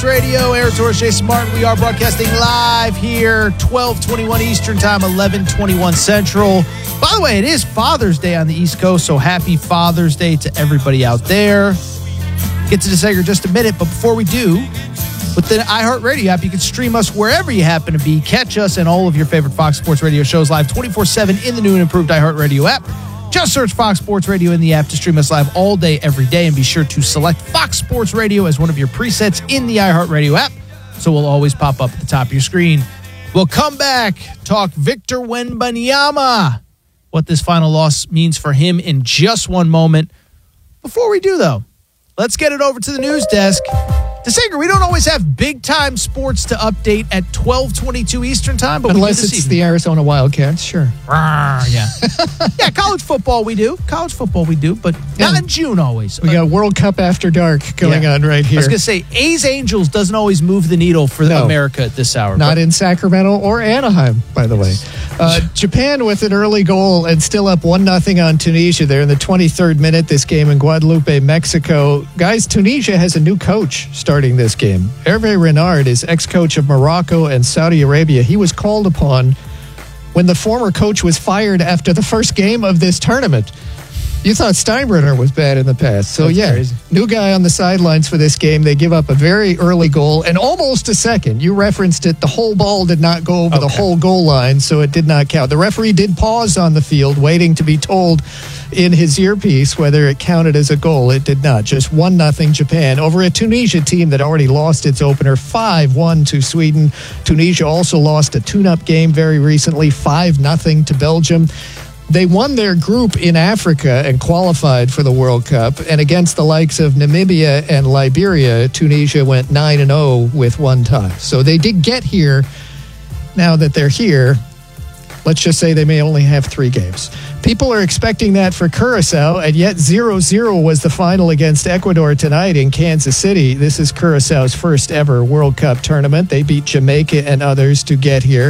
Radio. Aaron Torres, Jason Martin. We are broadcasting live here, 12:21 Eastern Time, 11:21 Central. By the way, it is Father's Day on the East Coast, so happy Father's Day to everybody out there. Get to the segment in just a minute, but before we do, with the iHeartRadio app, you can stream us wherever you happen to be. Catch us and all of your favorite Fox Sports Radio shows live 24/7 in the new and improved iHeartRadio app. Just search Fox Sports Radio in the app to stream us live all day, every day, and be sure to select Fox Sports Radio as one of your presets in the iHeartRadio app, so we'll always pop up at the top of your screen. We'll come back, talk Victor Wembanyama, what this final loss means for him in just one moment. Before we do, though, let's get it over to the news desk. DeSager, we don't always have big-time sports to update at 12:22 Eastern Time, but unless it's the Arizona Wildcats, sure. Yeah. Yeah, college football we do, but not in June always. We got World Cup After Dark going on right here. I was going to say, A's Angels doesn't always move the needle for America at this hour. Not in Sacramento or Anaheim, by the way. Japan with an early goal and still up 1-0 on Tunisia there in the 23rd minute, this game in Guadalupe, Mexico. Guys, Tunisia has a new coach starting this game. Hervé Renard is ex-coach of Morocco and Saudi Arabia. He was called upon when the former coach was fired after the first game of this tournament. You thought Steinbrenner was bad in the past. So, that's crazy. New guy on the sidelines for this game. They give up a very early goal and almost a second. You referenced it. The whole ball did not go over the whole goal line, so it did not count. The referee did pause on the field, waiting to be told in his earpiece whether it counted as a goal. It did not. Just 1-0 Japan over a Tunisia team that already lost its opener 5-1 to Sweden. Tunisia also lost a tune-up game very recently, 5-0 to Belgium. They won their group in Africa and qualified for the World Cup. And against the likes of Namibia and Liberia, Tunisia went 9-0 with one tie. So they did get here. Now that they're here, let's just say they may only have 3 games. People are expecting that for Curacao, and yet 0-0 was the final against Ecuador tonight in Kansas City. This is Curaçao's first ever World Cup tournament. They beat Jamaica and others to get here.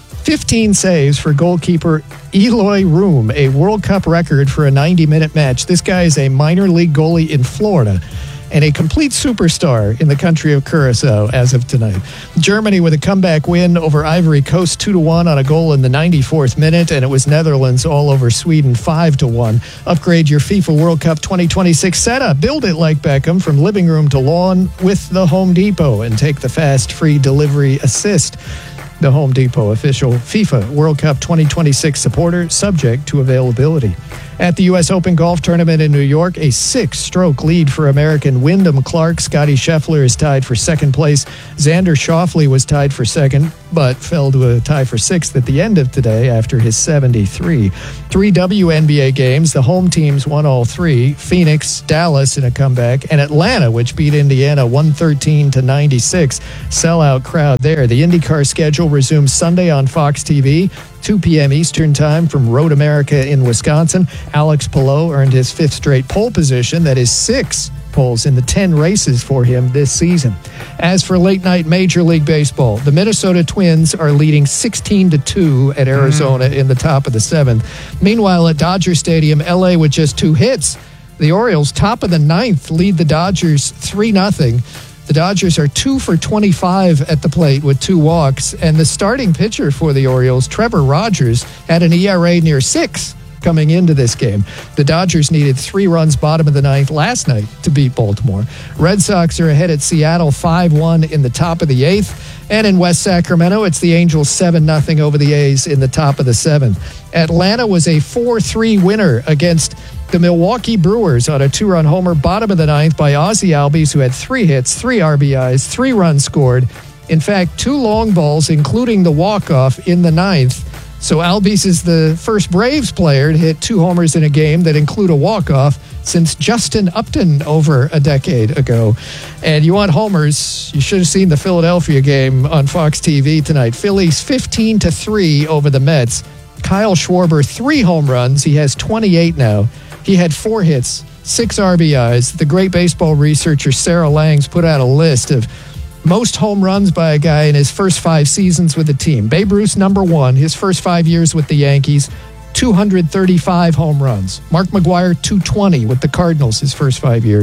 15 saves for goalkeeper Eloy Room, a World Cup record for a 90-minute match. This guy is a minor league goalie in Florida and a complete superstar in the country of Curaçao as of tonight. Germany with a comeback win over Ivory Coast 2-1 on a goal in the 94th minute, and it was Netherlands all over Sweden 5-1. Upgrade your FIFA World Cup 2026 setup. Build it like Beckham from living room to lawn with the Home Depot and take the fast free delivery assist. The Home Depot official FIFA World Cup 2026 supporter, subject to availability. At the U.S. Open Golf Tournament in New York, a 6-stroke lead for American Wyndham Clark. Scotty Scheffler is tied for second place. Xander Schauffele was tied for second, but fell to a tie for sixth at the end of today after his 73. 3 WNBA games. The home teams won all 3. Phoenix, Dallas in a comeback, and Atlanta, which beat Indiana 113-96. Sellout crowd there. The IndyCar schedule resumes Sunday on Fox TV. 2 p.m. Eastern Time from Road America in Wisconsin. Alex Palou earned his 5th straight pole position. That is 6 poles in the 10 races for him this season. As for late-night Major League Baseball, the Minnesota Twins are leading 16-2 at Arizona in the top of the 7th. Meanwhile, at Dodger Stadium, L.A. with just 2 hits. The Orioles, top of the 9th, lead the Dodgers 3-0. The Dodgers are 2 for 25 at the plate with 2 walks, and the starting pitcher for the Orioles, Trevor Rogers, had an ERA near 6 coming into this game. The Dodgers needed 3 runs bottom of the 9th last night to beat Baltimore. Red Sox are ahead at Seattle 5-1 in the top of the 8th. And in West Sacramento, it's the Angels 7-0 over the A's in the top of the 7th. Atlanta was a 4-3 winner against the Milwaukee Brewers on a 2-run homer, bottom of the 9th by Ozzie Albies, who had 3 hits, 3 RBIs, 3 runs scored. In fact, 2 long balls, including the walk-off in the 9th. So Albies is the first Braves player to hit 2 homers in a game that include a walk-off since Justin Upton over a decade ago. And you want homers, you should have seen the Philadelphia game on Fox TV tonight. Phillies 15-3 over the Mets. Kyle Schwarber, 3 home runs. He has 28 now. He had 4 hits, 6 RBIs. The great baseball researcher Sarah Langs put out a list of most home runs by a guy in his first 5 seasons with the team. Babe Ruth, number 1, his first 5 years with the Yankees, 235 home runs. Mark McGwire, 220 with the Cardinals his first 5 years.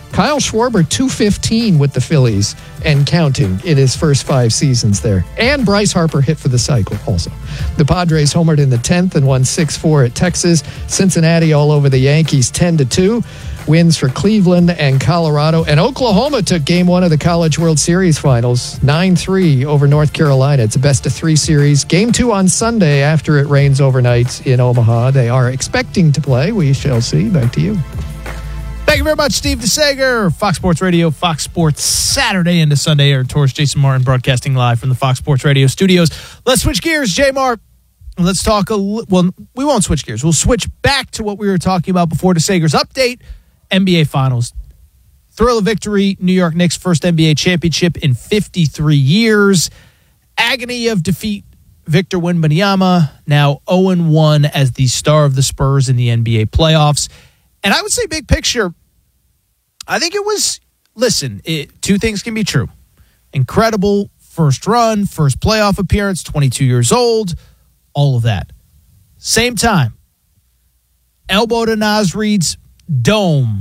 Kyle Schwarber, 215 with the Phillies and counting in his first 5 seasons there. And Bryce Harper hit for the cycle also. The Padres homered in the 10th and won 6-4 at Texas. Cincinnati all over the Yankees 10-2. Wins for Cleveland and Colorado. And Oklahoma took Game 1 of the College World Series Finals, 9-3 over North Carolina. It's a best-of-3 series. Game 2 on Sunday after it rains overnight in Omaha. They are expecting to play. We shall see. Back to you. Thank you very much, Steve DeSager. Fox Sports Radio, Fox Sports Saturday into Sunday. Aaron Torres, Jason Martin broadcasting live from the Fox Sports Radio studios. Let's switch gears, J-Mart. Let's talk well, we won't switch gears. We'll switch back to what we were talking about before DeSager's update. NBA Finals. Thrill of victory, New York Knicks' first NBA championship in 53 years. Agony of defeat, Victor Wembanyama, now 0-1 as the star of the Spurs in the NBA playoffs. And I would say big picture, I think it was, two things can be true. Incredible first run, first playoff appearance, 22 years old, all of that. Same time, elbow to Naz Reid's dome,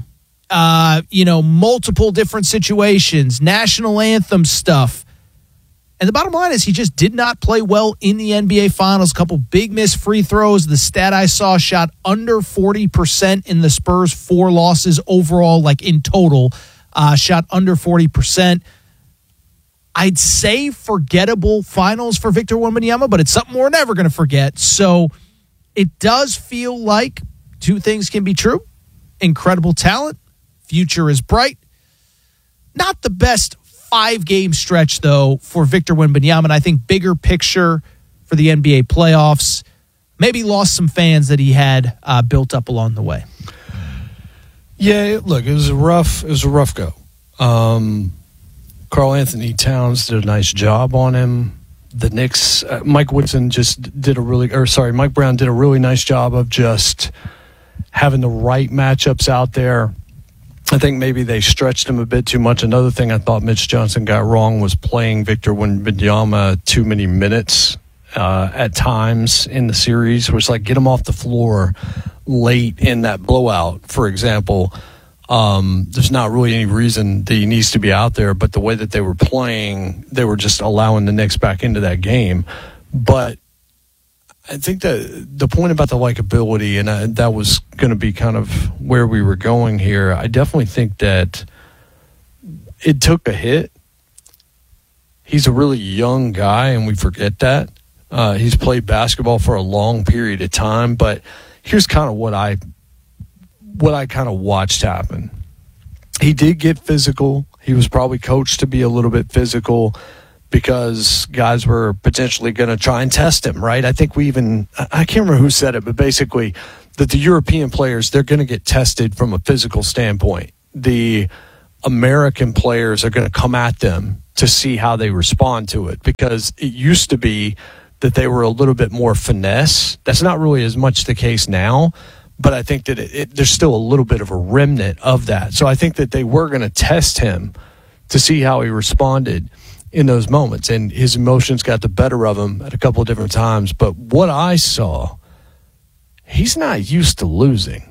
multiple different situations, national anthem stuff. And the bottom line is he just did not play well in the NBA Finals. A couple big missed free throws. The stat I saw shot under 40% in the Spurs' 4 losses overall, like in total, shot under 40%. I'd say forgettable Finals for Victor Wembanyama, but it's something we're never going to forget. So it does feel like two things can be true. Incredible talent. Future is bright. Not the best 5-game stretch, though, for Victor Wembanyama. And I think bigger picture for the NBA playoffs, maybe lost some fans that he had built up along the way. Yeah, look, it was a rough go. Karl Anthony Towns did a nice job on him. The Knicks, Mike Brown did a really nice job of just having the right matchups out there. I think maybe they stretched him a bit too much. Another thing I thought Mitch Johnson got wrong was playing Victor Wembanyama too many minutes at times in the series, which like get him off the floor late in that blowout, for example. There's not really any reason that he needs to be out there, but the way that they were playing, they were just allowing the Knicks back into that game. But I think that the point about the likability, and that was going to be kind of where we were going here, I definitely think that it took a hit. He's a really young guy, and we forget that. He's played basketball for a long period of time, but here's kind of what I kind of watched happen. He did get physical. He was probably coached to be a little bit physical because guys were potentially going to try and test him, right? I think I can't remember who said it, but basically that the European players, they're going to get tested from a physical standpoint. The American players are going to come at them to see how they respond to it, because it used to be that they were a little bit more finesse. That's not really as much the case now, but I think that there's still a little bit of a remnant of that. So I think that they were going to test him to see how he responded in those moments, and his emotions got the better of him at a couple of different times. But what I saw, he's not used to losing.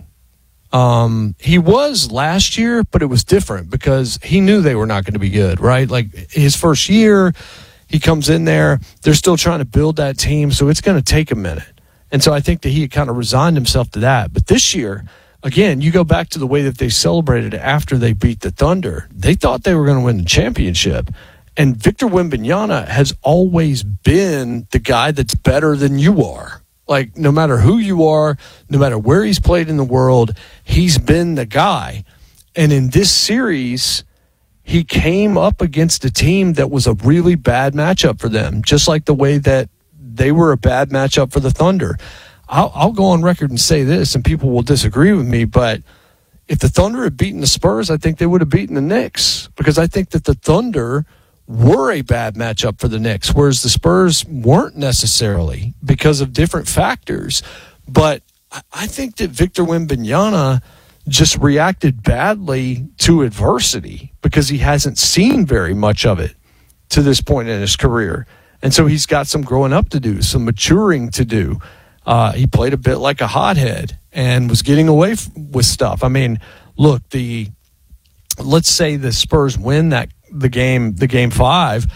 He was last year, but it was different because he knew they were not going to be good, right? Like his first year, he comes in there, they're still trying to build that team, so it's going to take a minute. And so I think that he had kind of resigned himself to that. But this year, again, you go back to the way that they celebrated after they beat the Thunder. They thought they were going to win the championship. And Victor Wembanyama has always been the guy that's better than you are. Like, no matter who you are, no matter where he's played in the world, he's been the guy. And in this series, he came up against a team that was a really bad matchup for them, just like the way that they were a bad matchup for the Thunder. I'll go on record and say this, and people will disagree with me, but if the Thunder had beaten the Spurs, I think they would have beaten the Knicks, because I think that the Thunder were a bad matchup for the Knicks, whereas the Spurs weren't necessarily because of different factors. But I think that Victor Wembanyama just reacted badly to adversity because he hasn't seen very much of it to this point in his career. And so he's got some growing up to do, some maturing to do. He played a bit like a hothead and was getting away with stuff. I mean, look, the let's say the Spurs win the game 5,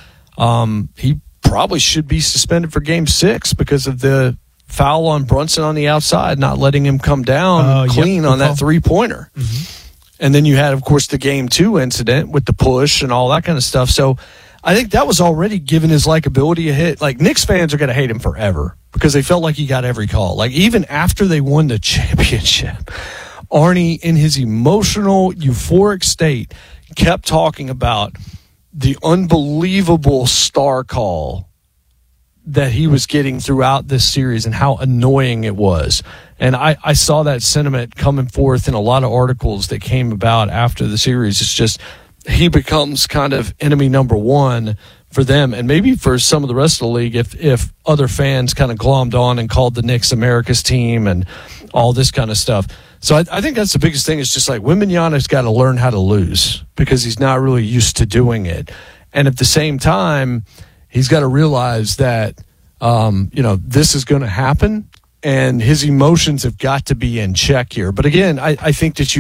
he probably should be suspended for game 6 because of the foul on Brunson on the outside, not letting him come down clean on that 3-pointer. And then you had, of course, the game 2 incident with the push and all that kind of stuff. So I think that was already giving his likability a hit. Like, Knicks fans are going to hate him forever because they felt like he got every call. Like, even after they won the championship, Arnie, in his emotional, euphoric state, kept talking about the unbelievable star call that he was getting throughout this series and how annoying it was. And I saw that sentiment coming forth in a lot of articles that came about after the series. It's just he becomes kind of enemy number one for them, and maybe for some of the rest of the league if other fans kind of glommed on and called the Knicks America's team and all this kind of stuff. So I think that's the biggest thing, is just like Wembanyama's got to learn how to lose because he's not really used to doing it. And at the same time, he's got to realize that, this is going to happen and his emotions have got to be in check here. But again, I think that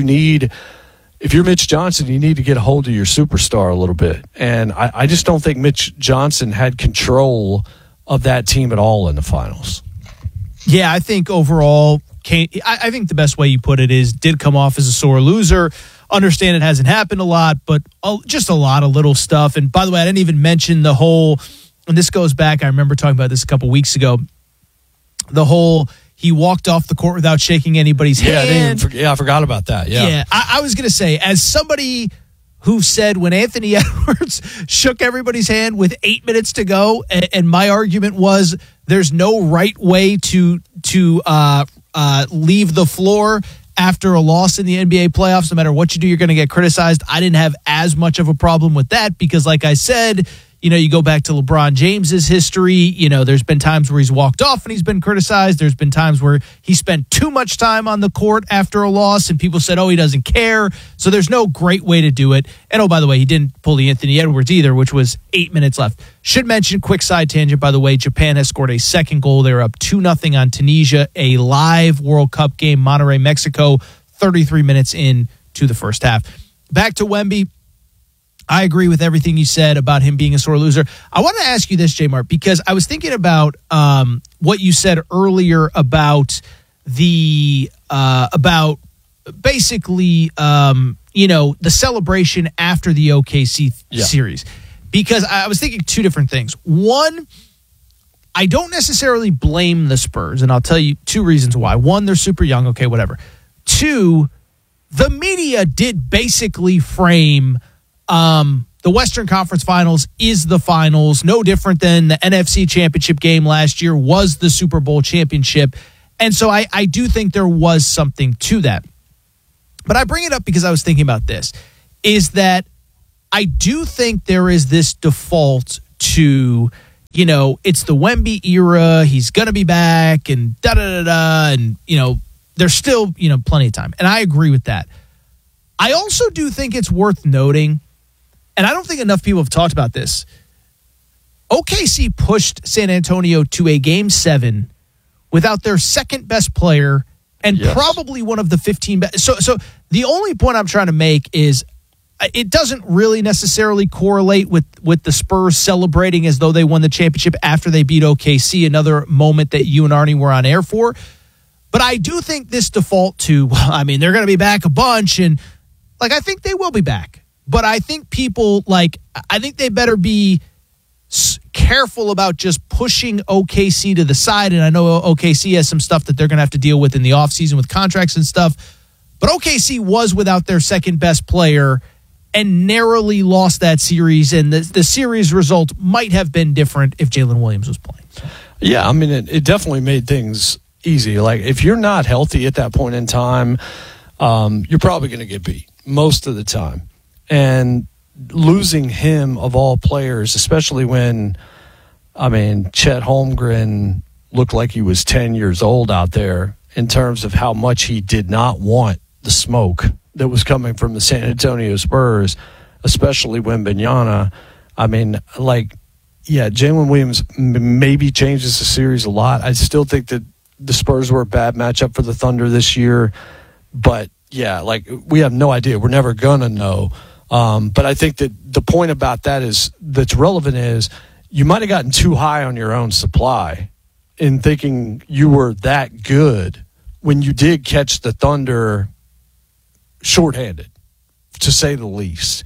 if you're Mitch Johnson, you need to get a hold of your superstar a little bit. And I just don't think Mitch Johnson had control of that team at all in the finals. Yeah, I think overall, I think the best way you put it is did come off as a sore loser. Understand it hasn't happened a lot, but just a lot of little stuff. And by the way, I didn't even mention the whole, and this goes back, I remember talking about this a couple weeks ago, the whole he walked off the court without shaking anybody's hand. I forgot about that. Yeah, I was going to say, as somebody who said when Anthony Edwards shook everybody's hand with 8 minutes to go, and my argument was there's no right way to leave the floor after a loss in the NBA playoffs. No matter what you do, you're going to get criticized. I didn't have as much of a problem with that because, like I said, you go back to LeBron James's history. There's been times where he's walked off and he's been criticized. There's been times where he spent too much time on the court after a loss and people said, he doesn't care. So there's no great way to do it. And by the way, he didn't pull the Anthony Edwards either, which was 8 minutes left. Should mention, quick side tangent, by the way, Japan has scored a second goal. They're up 2-0 on Tunisia, a live World Cup game, Monterrey, Mexico, 33 minutes into the first half. Back to Wemby. I agree with everything you said about him being a sore loser. I want to ask you this, J-Mart, because I was thinking about what you said earlier about about basically the celebration after the OKC series. Because I was thinking two different things. One, I don't necessarily blame the Spurs, and I'll tell you two reasons why. One, they're super young, okay, whatever. Two, the media did basically frame the Western Conference Finals is the finals, no different than the NFC Championship game last year was the Super Bowl championship. And so I do think there was something to that. But I bring it up because I was thinking about this, is that I do think there is this default to, it's the Wemby era, he's going to be back, and da-da-da-da, and, there's still, plenty of time. And I agree with that. I also do think it's worth noting, and I don't think enough people have talked about this, OKC pushed San Antonio to a Game 7 without their second best player and probably one of the 15 best. So the only point I'm trying to make is it doesn't really necessarily correlate with the Spurs celebrating as though they won the championship after they beat OKC, another moment that you and Arnie were on air for. But I do think this default to, they're going to be back a bunch, and I think they will be back. But I think people, I think they better be careful about just pushing OKC to the side. And I know OKC has some stuff that they're going to have to deal with in the offseason with contracts and stuff. But OKC was without their second best player and narrowly lost that series. And the series result might have been different if Jalen Williams was playing. Yeah, it definitely made things easy. If you're not healthy at that point in time, you're probably going to get beat most of the time. And losing him of all players, especially when, Chet Holmgren looked like he was 10 years old out there in terms of how much he did not want the smoke that was coming from the San Antonio Spurs, especially Wembanyama. Jalen Williams maybe changes the series a lot. I still think that the Spurs were a bad matchup for the Thunder this year. But, we have no idea. We're never going to know But I think that the point about that that's relevant is you might have gotten too high on your own supply in thinking you were that good when you did catch the Thunder shorthanded, to say the least.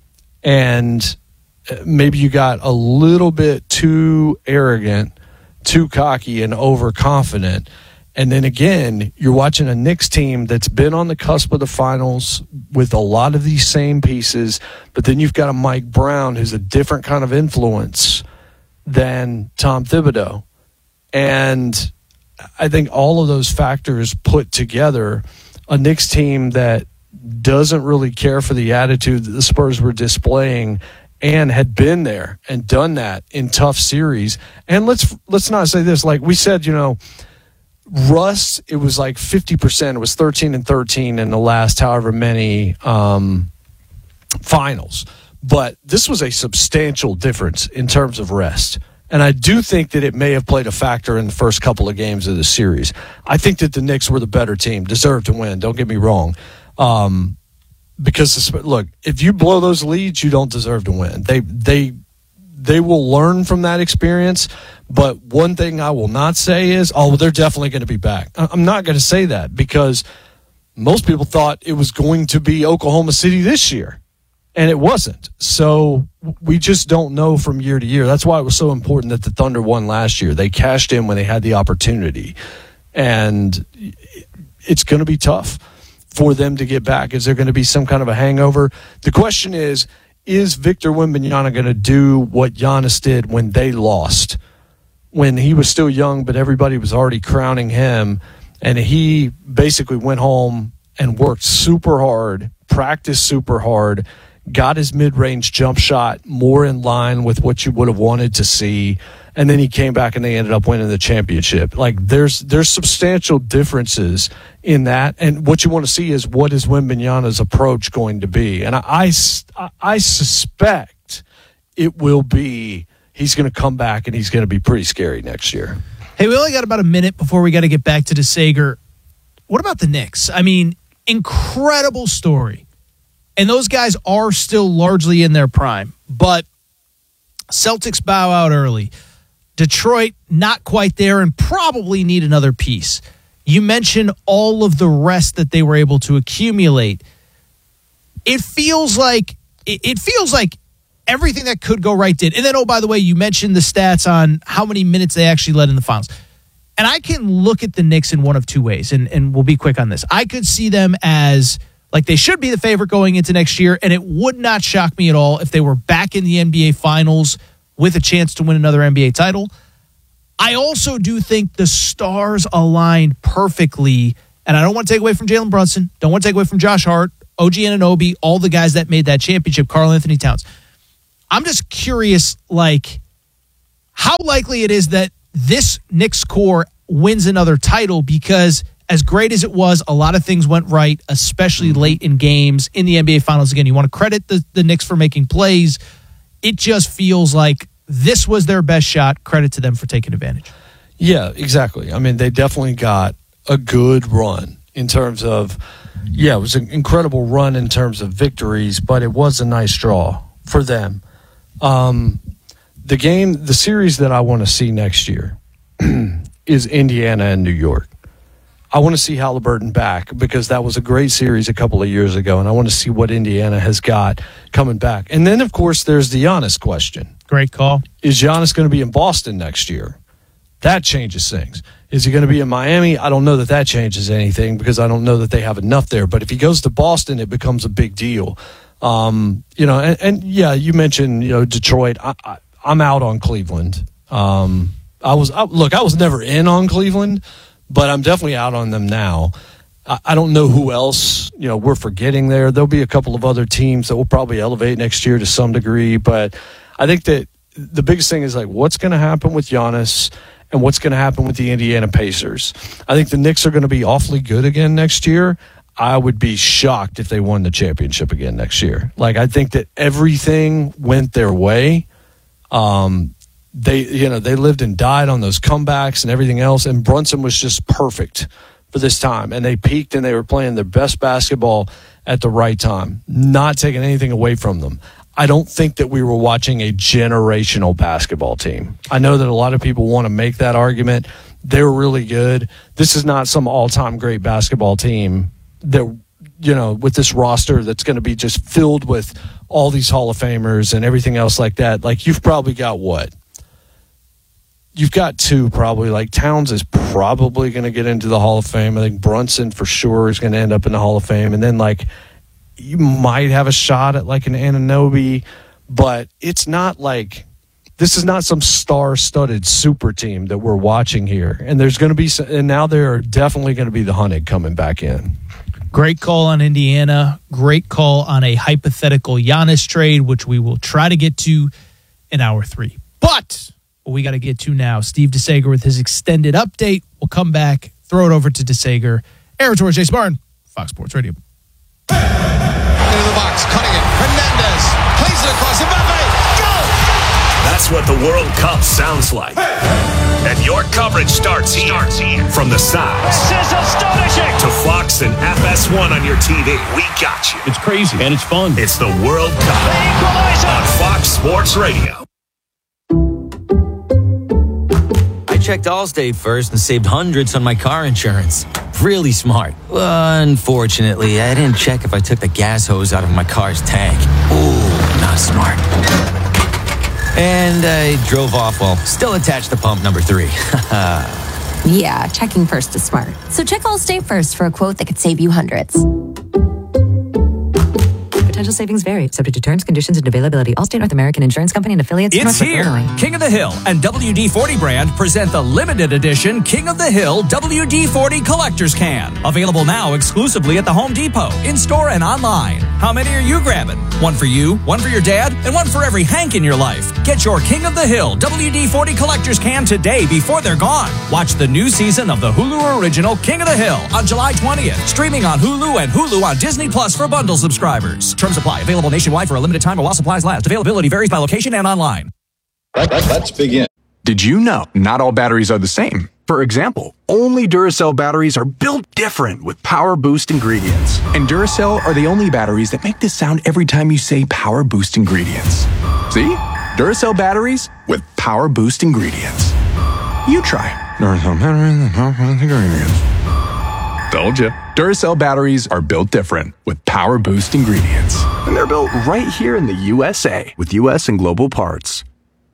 And maybe you got a little bit too arrogant, too cocky, and overconfident. And then again, you're watching a Knicks team that's been on the cusp of the finals with a lot of these same pieces, but then you've got a Mike Brown who's a different kind of influence than Tom Thibodeau. And I think all of those factors put together, a Knicks team that doesn't really care for the attitude that the Spurs were displaying and had been there and done that in tough series. And let's not say this, like we said, Russ, it was like 50%. It was 13-13 in the last however many finals. But this was a substantial difference in terms of rest. And I do think that it may have played a factor in the first couple of games of the series. I think that the Knicks were the better team, deserved to win. Don't get me wrong. Because, look, if you blow those leads, you don't deserve to win. They will learn from that experience. But one thing I will not say is, they're definitely going to be back. I'm not going to say that because most people thought it was going to be Oklahoma City this year, and it wasn't. So we just don't know from year to year. That's why it was so important that the Thunder won last year. They cashed in when they had the opportunity, and it's going to be tough for them to get back. Is there going to be some kind of a hangover? The question is Victor Wembanyama going to do what Giannis did when they lost? When he was still young, but everybody was already crowning him, and he basically went home and worked super hard, practiced super hard, got his mid-range jump shot more in line with what you would have wanted to see, and then he came back and they ended up winning the championship. Like there's substantial differences in that, and what you want to see is what is Wembanyama's approach going to be, and I suspect it will be. He's going to come back, and he's going to be pretty scary next year. Hey, we only got about a minute before we got to get back to DeSager. What about the Knicks? I mean, incredible story. And those guys are still largely in their prime. But Celtics bow out early. Detroit, not quite there and probably need another piece. You mentioned all of the rest that they were able to accumulate. It feels like everything that could go right did. And then, by the way, you mentioned the stats on how many minutes they actually led in the finals. And I can look at the Knicks in one of two ways, and we'll be quick on this. I could see them as, like, they should be the favorite going into next year, and it would not shock me at all if they were back in the NBA Finals with a chance to win another NBA title. I also do think the stars aligned perfectly, and I don't want to take away from Jalen Brunson, don't want to take away from Josh Hart, OG Anunoby, all the guys that made that championship, Karl Anthony Towns. I'm just curious, like, how likely it is that this Knicks core wins another title, because as great as it was, a lot of things went right, especially late in games in the NBA Finals. Again, you want to credit the Knicks for making plays. It just feels like this was their best shot. Credit to them for taking advantage. Yeah, exactly. I mean, they definitely got a good run in terms of, it was an incredible run in terms of victories, but it was a nice draw for them. The series that I want to see next year is Indiana and New York. I want to see Halliburton back because that was a great series a couple of years ago, and I want to see what Indiana has got coming back. And then, of course, there's the Giannis question. Great call. Is Giannis going to be in Boston next year? That changes things. Is he going to be in Miami? I don't know that changes anything because I don't know that they have enough there. But if he goes to Boston, it becomes a big deal. You mentioned, Detroit. I'm out on Cleveland. I was never in on Cleveland, but I'm definitely out on them now. I don't know who else, we're forgetting there. There'll be a couple of other teams that will probably elevate next year to some degree, but I think that the biggest thing is like what's going to happen with Giannis and what's going to happen with the Indiana Pacers. I think the Knicks are going to be awfully good again next year. I would be shocked if they won the championship again next year. Like, I think that everything went their way. They lived and died on those comebacks and everything else, and Brunson was just perfect for this time, and they peaked and they were playing their best basketball at the right time, not taking anything away from them. I don't think that we were watching a generational basketball team. I know that a lot of people want to make that argument. They're really good. This is not some all-time great basketball team that, you know, with this roster that's going to be just filled with all these Hall of Famers and everything else like that. Like, you've probably got what? You've got two probably. Like, Towns is probably going to get into the Hall of Fame. I think Brunson for sure is going to end up in the Hall of Fame. And then, like, you might have a shot at, like, an Anunoby, but it's not like this is not some star-studded super team that we're watching here. And there's going to be, and now there are definitely going to be the Hunted coming back in. Great call on Indiana. Great call on a hypothetical Giannis trade, which we will try to get to in hour 3. But what we got to get to now, Steve DeSager with his extended update. We'll come back, throw it over to DeSager. Aaron Torres, Jay Spartan, Fox Sports Radio. Into the box, cutting it. Hernandez plays it across the Mbappe. Go! That's what the World Cup sounds like. And your coverage starts here. From the sides. This is astonishing. To Fox and FS1 on your TV. We got you. It's crazy and it's fun. It's the World Cup on Fox Sports Radio. I checked Allstate first and saved hundreds on my car insurance. Really smart. Unfortunately, I didn't check if I took the gas hose out of my car's tank. Ooh, not smart. And I drove off while still attached to pump number 3. Yeah, checking first is smart. So check Allstate first for a quote that could save you hundreds. Potential savings vary, subject to terms, conditions, and availability. Allstate North American Insurance Company and affiliates. It's here. Illinois. King of the Hill and WD-40 brand present the limited edition King of the Hill WD-40 Collector's Can. Available now exclusively at the Home Depot, in-store and online. How many are you grabbing? One for you, one for your dad, and one for every Hank in your life. Get your King of the Hill WD-40 Collector's Can today before they're gone. Watch the new season of the Hulu original King of the Hill on July 20th. Streaming on Hulu and Hulu on Disney Plus for bundle subscribers. Terms apply. Available nationwide for a limited time while supplies last. Availability varies by location and online. Let's begin. Did you know not all batteries are the same? For example, only Duracell batteries are built different with Power Boost ingredients. And Duracell are the only batteries that make this sound every time you say Power Boost ingredients. See? Duracell batteries with Power Boost ingredients. You try. Duracell batteries with Power Boost ingredients. Told you. Duracell batteries are built different with Power Boost ingredients. And they're built right here in the USA with US and global parts.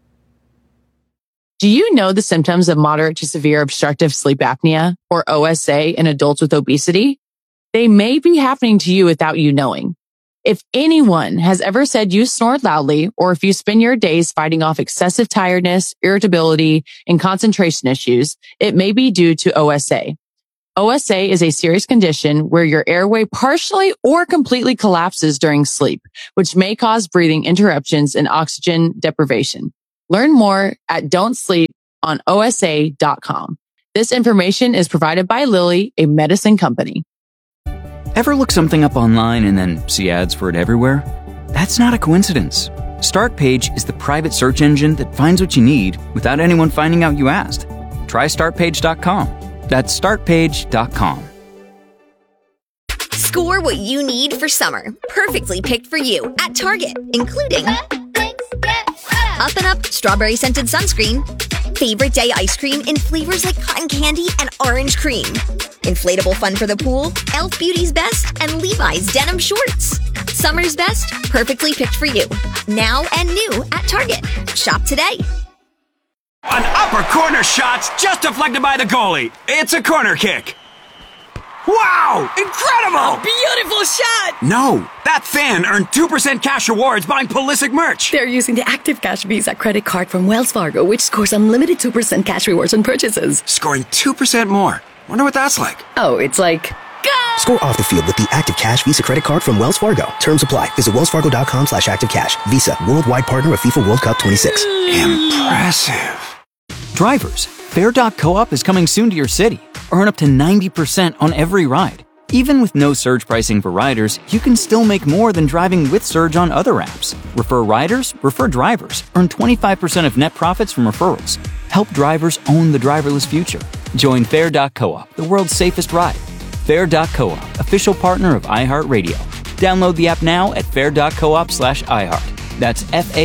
Do you know the symptoms of moderate to severe obstructive sleep apnea, or OSA, in adults with obesity? They may be happening to you without you knowing. If anyone has ever said you snore loudly, or if you spend your days fighting off excessive tiredness, irritability, and concentration issues, it may be due to OSA. OSA is a serious condition where your airway partially or completely collapses during sleep, which may cause breathing interruptions and oxygen deprivation. Learn more at don'tsleeponosa.com. This information is provided by Lilly, a medicine company. Ever look something up online and then see ads for it everywhere? That's not a coincidence. StartPage is the private search engine that finds what you need without anyone finding out you asked. Try StartPage.com. That's StartPage.com. Score what you need for summer. Perfectly picked for you at Target, including Up and Up Strawberry Scented Sunscreen, Favorite Day Ice Cream in flavors like cotton candy and orange cream, Inflatable Fun for the Pool, Elf Beauty's Best, and Levi's Denim Shorts. Summer's best, perfectly picked for you. Now and new at Target. Shop today. An upper corner shot's just deflected by the goalie. It's a corner kick. Wow! Incredible! A beautiful shot! No, that fan earned 2% cash rewards buying Pulisic merch. They're using the Active Cash Visa credit card from Wells Fargo, which scores unlimited 2% cash rewards on purchases. Scoring 2% more. Wonder what that's like. Oh, it's like... Go! Score off the field with the Active Cash Visa credit card from Wells Fargo. Terms apply. Visit wellsfargo.com/activecash. Visa, worldwide partner of FIFA World Cup 26. Impressive. Drivers, Fair.coop is coming soon to your city. Earn up to 90% on every ride. Even with no surge pricing for riders, you can still make more than driving with Surge on other apps. Refer riders, refer drivers. Earn 25% of net profits from referrals. Help drivers own the driverless future. Join Fair.coop, the world's safest ride. Fair.coop, official partner of iHeartRadio. Download the app now at fair.coop/iHeart. That's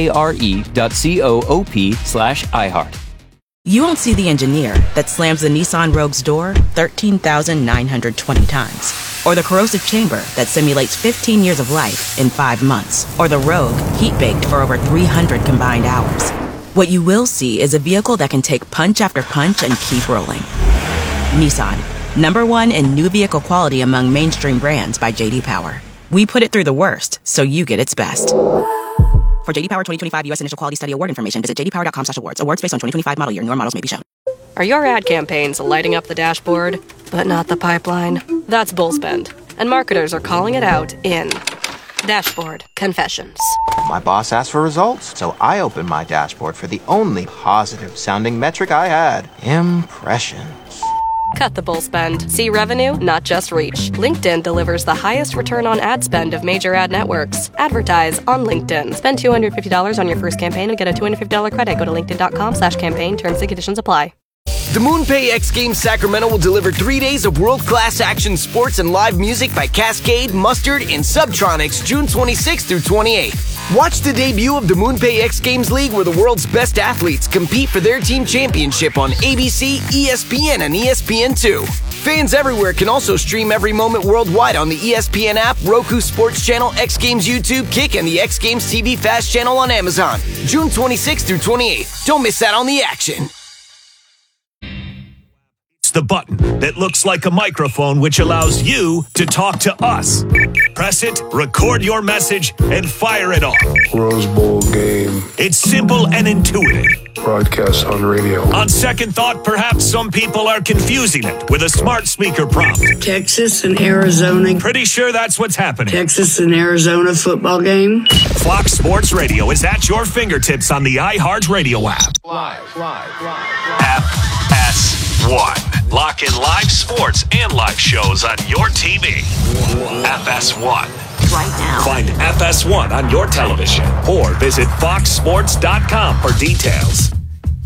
FARE.coop/iHeart. You won't see the engineer that slams the Nissan Rogue's door 13,920 times. Or the corrosive chamber that simulates 15 years of life in 5 months. Or the Rogue heat-baked for over 300 combined hours. What you will see is a vehicle that can take punch after punch and keep rolling. Nissan, #1 in new vehicle quality among mainstream brands by J.D. Power. We put it through the worst, so you get its best. For J.D. Power 2025 U.S. Initial Quality Study Award information, visit jdpower.com/awards. Awards based on 2025 model year. Newer models may be shown. Are your ad campaigns lighting up the dashboard, but not the pipeline? That's Bullspend, and marketers are calling it out in Dashboard Confessions. My boss asked for results, so I opened my dashboard for the only positive-sounding metric I had: impressions. Cut the bull spend. See revenue, not just reach. LinkedIn delivers the highest return on ad spend of major ad networks. Advertise on LinkedIn. Spend $250 on your first campaign and get a $250 credit. Go to linkedin.com/campaign. Terms and conditions apply. The MoonPay X Games Sacramento will deliver 3 days of world-class action sports and live music by Cascade, Mustard, and Subtronics June 26th through 28th. Watch the debut of the MoonPay X Games League, where the world's best athletes compete for their team championship on ABC, ESPN, and ESPN2. Fans everywhere can also stream every moment worldwide on the ESPN app, Roku Sports Channel, X Games YouTube, Kick, and the X Games TV Fast channel on Amazon. June 26th through 28th. Don't miss out on the action. The button that looks like a microphone, which allows you to talk to us. Press it, record your message, and fire it off. Rose Bowl game. It's simple and intuitive. Broadcast on radio. On second thought, perhaps some people are confusing it with a smart speaker prompt. Texas and Arizona. Pretty sure that's what's happening. Texas and Arizona football game. Fox Sports Radio is at your fingertips on the iHeartRadio app. Live. FS1. Lock in live sports and live shows on your TV. FS1. Right now. Find FS1 on your television or visit foxsports.com for details.